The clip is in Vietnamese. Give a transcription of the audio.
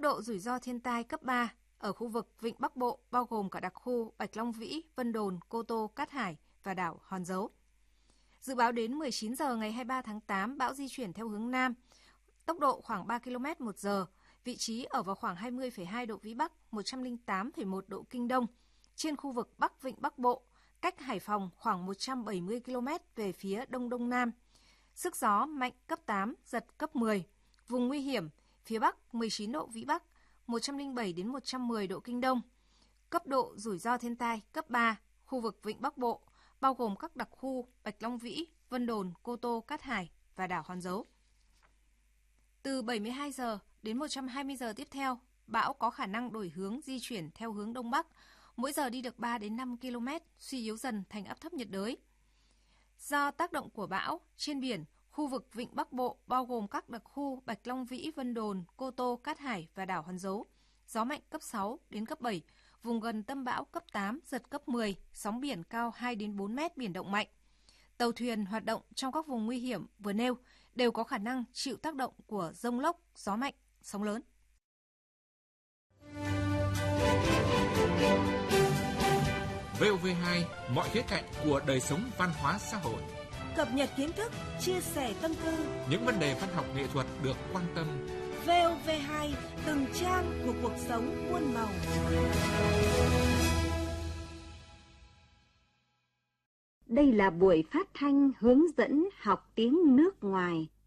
độ rủi ro thiên tai cấp 3 ở khu vực Vịnh Bắc Bộ bao gồm cả đặc khu Bạch Long Vĩ, Vân Đồn, Cô Tô, Cát Hải và đảo Hòn Dấu. Dự báo đến 19 giờ ngày 23 tháng 8, bão di chuyển theo hướng Nam, tốc độ khoảng 3 km/h, vị trí ở vào khoảng 20,2 độ Vĩ Bắc, 108,1 độ Kinh Đông, trên khu vực Bắc Vịnh Bắc Bộ, cách Hải Phòng khoảng 170 km về phía Đông Đông Nam. Sức gió mạnh cấp 8, giật cấp 10. Vùng nguy hiểm, phía Bắc 19 độ Vĩ Bắc, 107 đến 110 độ Kinh Đông. Cấp độ rủi ro thiên tai cấp 3, khu vực Vịnh Bắc Bộ, bao gồm các đặc khu Bạch Long Vĩ, Vân Đồn, Cô Tô, Cát Hải và đảo Hòn Dấu. Từ 72 giờ đến 120 giờ tiếp theo, bão có khả năng đổi hướng di chuyển theo hướng Đông Bắc, mỗi giờ đi được 3 đến 5 km, suy yếu dần thành áp thấp nhiệt đới. Do tác động của bão, trên biển, khu vực Vịnh Bắc Bộ bao gồm các đặc khu Bạch Long Vĩ, Vân Đồn, Cô Tô, Cát Hải và đảo Hòn Dấu, gió mạnh cấp 6 đến cấp 7, vùng gần tâm bão cấp 8, giật cấp 10, sóng biển cao 2 đến 4 mét, biển động mạnh. Tàu thuyền hoạt động trong các vùng nguy hiểm vừa nêu đều có khả năng chịu tác động của dông lốc, gió mạnh, sóng lớn. VOV2, mọi khía cạnh của đời sống văn hóa xã hội. Cập nhật kiến thức, chia sẻ tâm tư. Những vấn đề văn học nghệ thuật được quan tâm. VOV2, từng trang của cuộc sống muôn màu. Đây là buổi phát thanh hướng dẫn học tiếng nước ngoài.